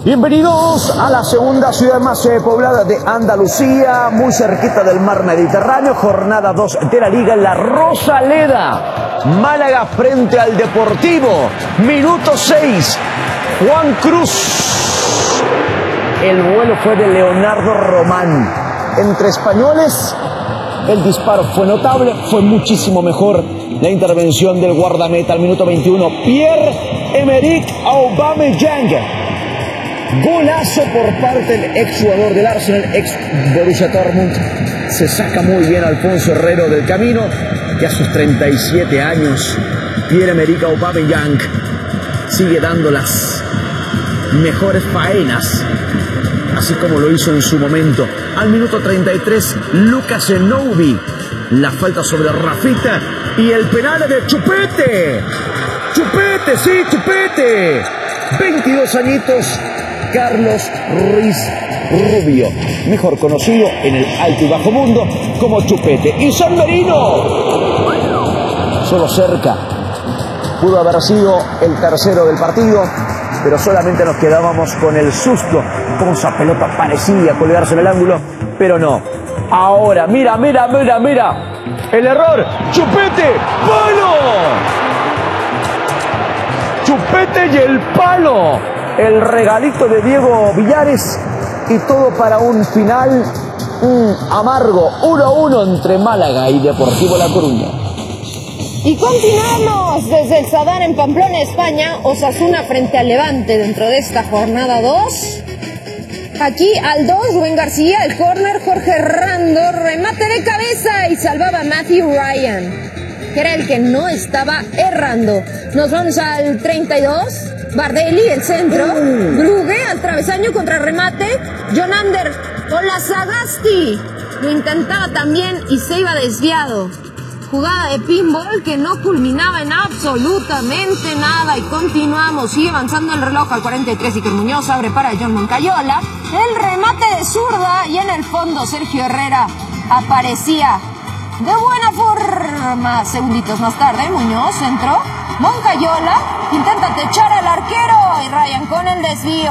Bienvenidos a la segunda ciudad más poblada de Andalucía, muy cerquita del mar Mediterráneo, jornada 2 de la Liga en la Rosaleda. Málaga frente al Deportivo, minuto 6, Juan Cruz. El vuelo fue de Leonardo Román. Entre españoles, el disparo fue notable, fue muchísimo mejor la intervención del guardameta al minuto 21, Pierre-Emerick Aubameyang. Golazo por parte del exjugador del Arsenal, ex Borussia Dortmund. Se saca muy bien Alfonso Herrero del camino, que a sus 37 años, Pierre-Emerick Aubameyang sigue dando las mejores faenas, así como lo hizo en su momento. Al minuto 33, Lucas Enobi, la falta sobre Rafita y el penal de Chupete. Chupete, sí, Chupete. 22 añitos. Carlos Ruiz Rubio, mejor conocido en el alto y bajo mundo como Chupete. Y San Marino, solo cerca, pudo haber sido el tercero del partido, pero solamente nos quedábamos con el susto, como esa pelota parecía colgarse en el ángulo, pero no. Ahora, mira, el error, Chupete, ¡palo! Chupete y el palo. El regalito de Diego Villares y todo para un final amargo, 1-1 entre Málaga y Deportivo La Coruña. Y continuamos desde el Sadar en Pamplona, España. Osasuna frente al Levante dentro de esta jornada 2. Aquí al 2, Rubén García, el córner, Jorge Rando, remate de cabeza y salvaba a Matthew Ryan, que era el que no estaba errando. Nos vamos al 32. Bardelli, el centro, Brugge al travesaño contra remate, Jonander Olazagasti lo intentaba también y se iba desviado. Jugada de pinball que no culminaba en absolutamente nada y continuamos, sigue avanzando el reloj al 43, Iker Muñoz abre para John Moncayola, el remate de zurda y en el fondo Sergio Herrera aparecía de buena forma. Segunditos más tarde, Muñoz centro, Moncayola intenta techar al arquero y Ryan con el desvío.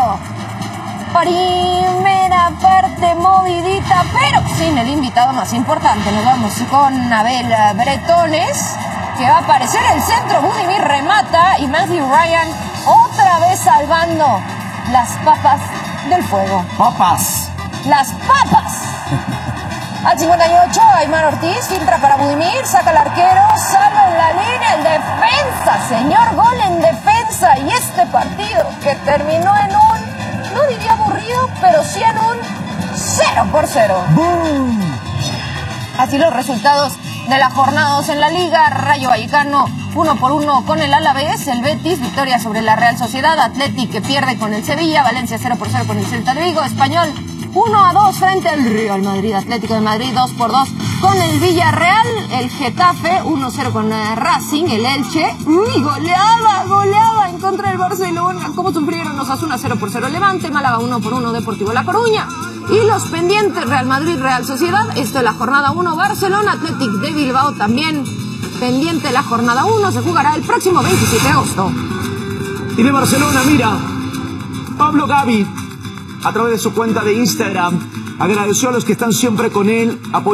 Primera parte movidita, pero sin el invitado más importante. Nos vamos con Abel Bretones, que va a aparecer el centro. Budimir remata y Matthew Ryan otra vez salvando las papas del fuego. ¡Papas! ¡Las papas! Al 58, Aymar Ortiz filtra para Budimir, saca al arquero, sale en la línea, el defensa, señor, gol en defensa. Y este partido que terminó en un, no diría aburrido, pero sí en un 0-0. ¡Boom! Así los resultados de la jornada 2 en la Liga. Rayo Vallecano 1-1 con el Alavés, el Betis victoria sobre la Real Sociedad, Athletic que pierde con el Sevilla, Valencia 0-0 con el Celta de Vigo, Español 1-2 frente al Real Madrid, Atlético de Madrid 2-2 con el Villarreal, el Getafe 1-0 con Racing, el Elche, goleaba en contra del Barcelona, cómo sufrieron los Osasuna 0-0 Levante, Málaga 1-1 Deportivo La Coruña, y los pendientes Real Madrid, Real Sociedad, esto es la jornada 1, Barcelona, Athletic de Bilbao también pendiente la jornada 1, se jugará el próximo 27 de agosto. Y de Barcelona, mira, Pablo Gavi, a través de su cuenta de Instagram, agradeció a los que están siempre con él,